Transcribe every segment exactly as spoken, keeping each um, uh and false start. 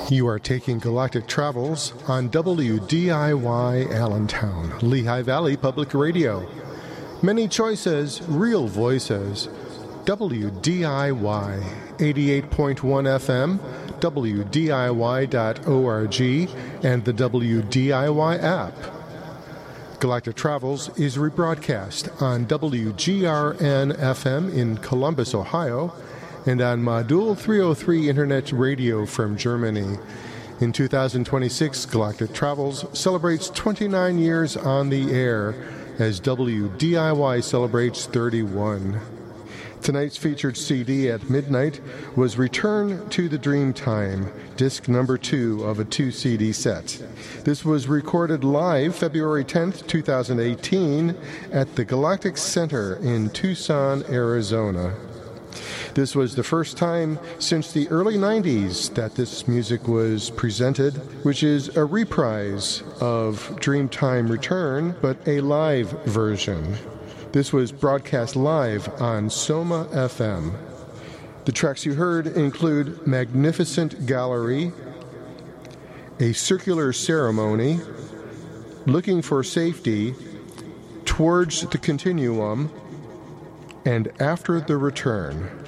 You are taking Galactic Travels on W D I Y Allentown, Lehigh Valley Public Radio. Many choices, real voices. W D I Y eighty-eight point one F M, W D I Y dot org, and the W D I Y app. Galactic Travels is rebroadcast on W G R N F M in Columbus, Ohio, and on Modul three oh three Internet Radio from Germany. In two thousand twenty-six, Galactic Travels celebrates twenty-nine years on the air as W D I Y celebrates thirty-one. Tonight's featured C D at midnight was Return to the Dreamtime, disc number two of a two-C D set. This was recorded live February tenth, two thousand eighteen at the Galactic Center in Tucson, Arizona. This was the first time since the early nineties that this music was presented, which is a reprise of Dreamtime Return, but a live version. This was broadcast live on Soma F M. The tracks you heard include Magnificent Gallery, A Circular Ceremony, Looking for Safety, Towards the Continuum, and After the Return.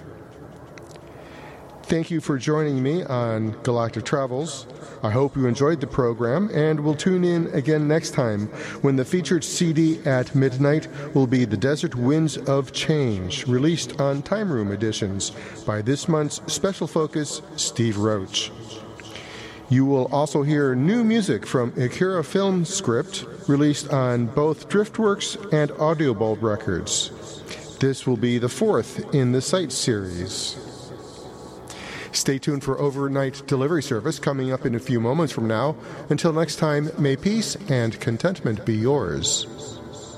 Thank you for joining me on Galactic Travels. I hope you enjoyed the program, and we'll tune in again next time when the featured C D at midnight will be The Desert Winds of Change, released on Time Room editions by this month's Special Focus, Steve Roach. You will also hear new music from Akira Film Script, released on both Driftworks and Audiobulb Records. This will be the fourth in the Sight series. Stay tuned for overnight delivery service coming up in a few moments from now. Until next time, may peace and contentment be yours.